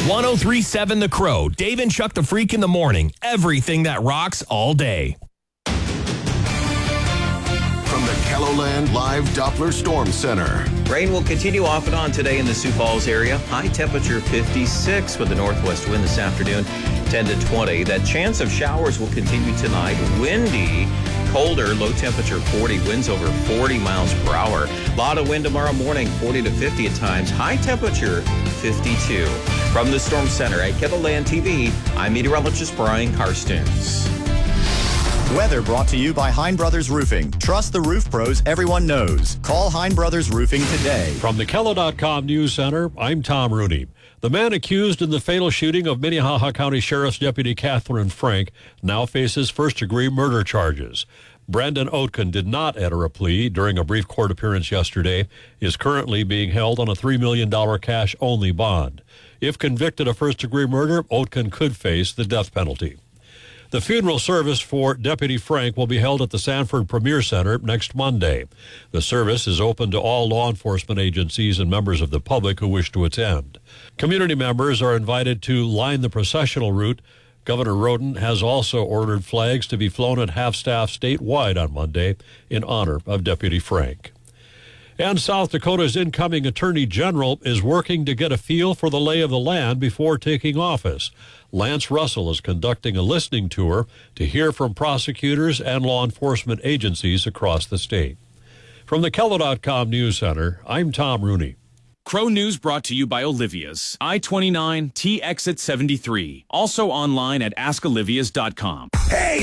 1037 The Crow, Dave and Chuck the Freak in the morning. Everything that rocks all day. From the KELOLAND Live Doppler Storm Center. Rain will continue off and on today in the Sioux Falls area. High temperature 56 with a northwest wind this afternoon, 10 to 20. That chance of showers will continue tonight. Windy, colder, low temperature 40, winds over 40 miles per hour. A lot of wind tomorrow morning, 40 to 50 at times. High temperature 52. From the Storm Center at KELOLAND TV, I'm meteorologist Brian Karstens. Weather brought to you by Hein Brothers Roofing. Trust the roof pros everyone knows. Call Hein Brothers Roofing today. From the KELO.com News Center, I'm Tom Rooney. The man accused in the fatal shooting of Minnehaha County Sheriff's Deputy Catherine Frank now faces first-degree murder charges. Brandon Oetken did not enter a plea during a brief court appearance yesterday, is currently being held on a $3 million cash-only bond. If convicted of first-degree murder, Oetken could face the death penalty. The funeral service for Deputy Frank will be held at the Sanford Premier Center next Monday. The service is open to all law enforcement agencies and members of the public who wish to attend. Community members are invited to line the processional route. Governor Roden has also ordered flags to be flown at half-staff statewide on Monday in honor of Deputy Frank. And South Dakota's incoming Attorney General is working to get a feel for the lay of the land before taking office. Lance Russell is conducting a listening tour to hear from prosecutors and law enforcement agencies across the state. From the KELO.com News Center, I'm Tom Rooney. Crow News brought to you by Olivia's I-29 T Exit 73. Also online at askolivias.com. Hey!